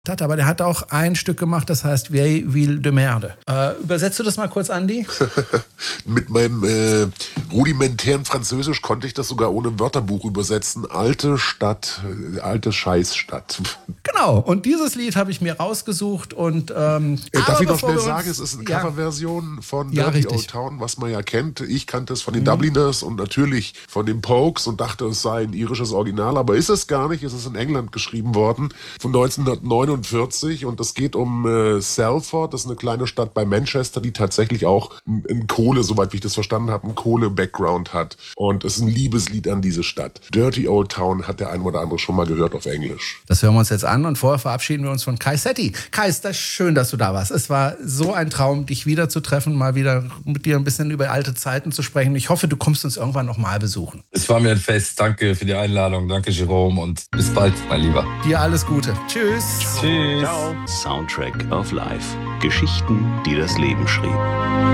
hat, aber der hat auch ein Stück gemacht, das heißt Vieille Ville de Merde. Übersetzt du das mal kurz, Andi? Mit meinem rudimentären Französisch konnte ich das sogar ohne Wörterbuch übersetzen. Alte Stadt, alte Scheißstadt. Genau, und dieses Lied habe ich mir rausgesucht und darf ich noch schnell sagen, es ist eine Coverversion von Dirty Old Town, was man ja kennt. Ich kannte es von den Dubliners und natürlich von den Pokes und dachte, es sei ein irisches Original, aber ist es gar nicht. Es ist in England geschrieben worden von 1949 und es geht um Salford, das ist eine kleine Stadt bei Manchester, die tatsächlich auch ein Kohle, soweit wie ich das verstanden habe, ein Kohle-Background hat. Und es ist ein Liebeslied an diese Stadt. Dirty Old Town hat der ein oder andere schon mal gehört auf Englisch. Das hören wir uns jetzt an und vorher verabschieden wir uns von Kai Setti. Kai, ist das schön, dass du da warst. Es war so ein Traum, dich wieder zu treffen, mal wieder mit dir ein bisschen über alte Zeiten zu sprechen. Ich hoffe, du kommst uns irgendwann nochmal besuchen. Es war mir ein Fest. Danke für die Einladung. Danke, Jerome. Und bis bald, mein Lieber. Dir alles Gute. Tschüss. Tschüss. Ciao. Soundtrack of Life. Geschichten, die das Leben schrieb.